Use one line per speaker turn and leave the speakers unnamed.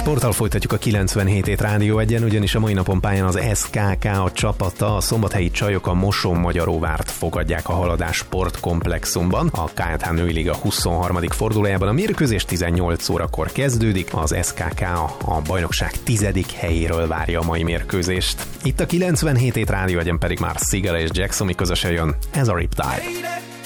sporttal folytatjuk a 97 Rádió Egyen, ugyanis a mai napon pályán az SKK a csapata, a szombathelyi csajok a Moson-Magyaróvárt fogadják a Haladás sportkomplexumban. A KNH női liga 23. fordulójában a mérkőzés 18 órakor kezdődik, az SKK a bajnokság 10. helyéről várja a mai mérkőzést. Itt a 97 Rádió Egyen pedig már Sigala és Jackson közösen jön, ez a Riptide.